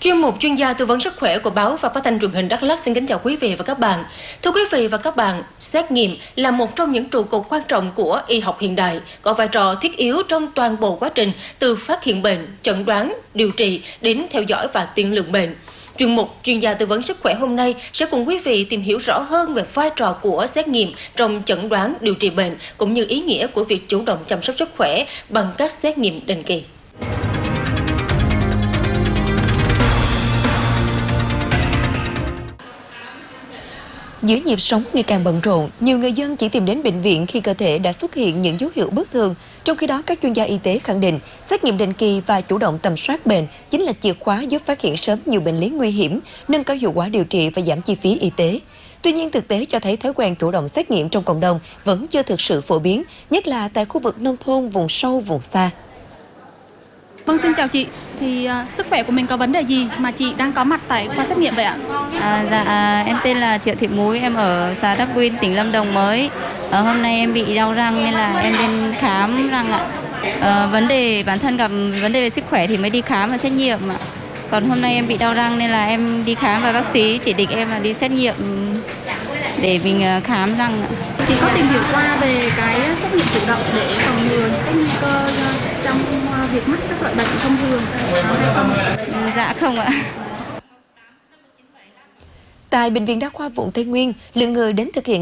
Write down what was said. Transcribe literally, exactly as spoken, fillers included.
Chuyên mục chuyên gia tư vấn sức khỏe của báo và phát thanh truyền hình Đắk Lắk xin kính chào quý vị và các bạn. Thưa quý vị và các bạn, xét nghiệm là một trong những trụ cột quan trọng của y học hiện đại, có vai trò thiết yếu trong toàn bộ quá trình từ phát hiện bệnh, chẩn đoán, điều trị đến theo dõi và tiên lượng bệnh. Chuyên mục chuyên gia tư vấn sức khỏe hôm nay sẽ cùng quý vị tìm hiểu rõ hơn về vai trò của xét nghiệm trong chẩn đoán, điều trị bệnh cũng như ý nghĩa của việc chủ động chăm sóc sức khỏe bằng các xét nghiệm định kỳ. Giữa nhịp sống ngày càng bận rộn, nhiều người dân chỉ tìm đến bệnh viện khi cơ thể đã xuất hiện những dấu hiệu bất thường. Trong khi đó, các chuyên gia y tế khẳng định xét nghiệm định kỳ và chủ động tầm soát bệnh chính là chìa khóa giúp phát hiện sớm nhiều bệnh lý nguy hiểm, nâng cao hiệu quả điều trị và giảm chi phí y tế. Tuy nhiên, thực tế cho thấy thói quen chủ động xét nghiệm trong cộng đồng vẫn chưa thực sự phổ biến, nhất là tại khu vực nông thôn, vùng sâu, vùng xa. Vâng, xin chào chị. Thì uh, sức khỏe của mình có vấn đề gì mà chị đang có mặt tại khoa xét nghiệm vậy ạ? À, dạ, à, em tên là Triệu Thị Múi, em ở xã Đắk Quyên, tỉnh Lâm Đồng mới. À, hôm nay em bị đau răng nên là em đến khám răng ạ. À, vấn đề bản thân gặp vấn đề về sức khỏe thì mới đi khám và xét nghiệm ạ. Còn hôm nay em bị đau răng nên là em đi khám và bác sĩ chỉ định em là đi xét nghiệm để mình khám răng ạ. Chị có tìm hiểu qua về cái xét nghiệm chủ động để phòng ngừa những cái nguy cơ trong việc mắc các loại bệnh thông thường hay không? Dạ không ạ. Tại Bệnh viện Đa khoa Vùng Tây Nguyên, lượng người đến thực hiện